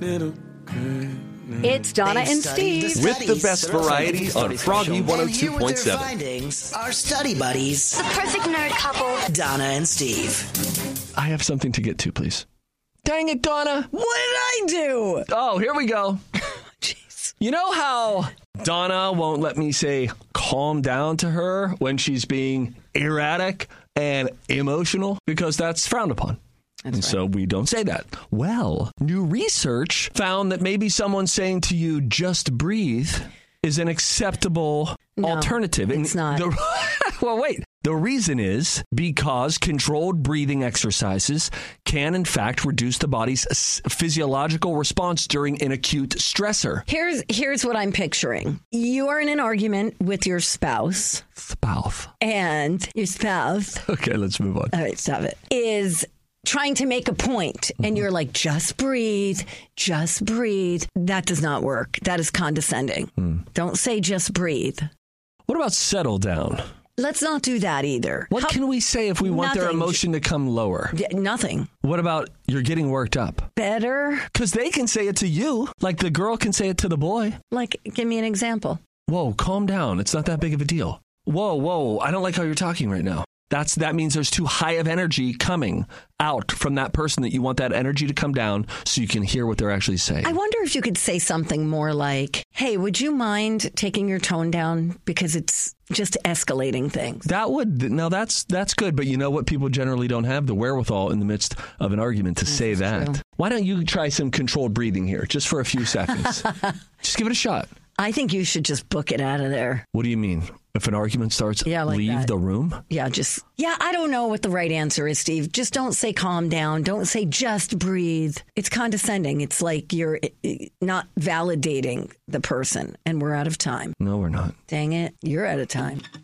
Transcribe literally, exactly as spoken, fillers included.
It's Donna and Steve. With the best variety on Froggy one oh two point seven. Findings are study buddies. The perfect nerd couple. Donna and Steve. I have something to get to, please. Dang it, Donna. What did I do? Oh, here we go. Jeez. You know how Donna won't let me say calm down to her when she's being erratic and emotional? Because that's frowned upon. That's and right. so we don't say that. Well, new research found that maybe someone saying to you, just breathe, is an acceptable No, alternative. it's not. The, well, wait. The reason is because controlled breathing exercises can, in fact, reduce the body's physiological response during an acute stressor. Here's here's what I'm picturing. You are in an argument with your spouse, Spouse. and your spouse, Okay, let's move on. all right, stop it, is trying to make a point, and you're like, just breathe, just breathe. That does not work. That is condescending. Hmm. Don't say just breathe. What about settle down? Let's not do that either. What How- can we say if we want their Nothing. emotion to come lower? Yeah, nothing. What about you're getting worked up? Better? Because they can say it to you, like the girl can say it to the boy. Like, give me an example. Whoa, calm down. It's not that big of a deal. Whoa, whoa, I don't like how you're talking right now. That's That means there's too high of energy coming out from that person that you want that energy to come down so you can hear what they're actually saying. I wonder if you could say something more like, hey, would you mind taking your tone down because it's just escalating things? That would, now that's that's good, but you know what? People generally don't have the wherewithal in the midst of an argument to say that. true. Why don't you try some controlled breathing here, just for a few seconds? Just give it a shot. I think you should just book it out of there. What do you mean? If an argument starts, Yeah, like leave that. the room? Yeah, just, yeah, I don't know what the right answer is, Steve. Just don't say calm down. Don't say just breathe. It's condescending. It's like you're uh, not validating the person, and we're out of time. No, we're not. Dang it, you're out of time.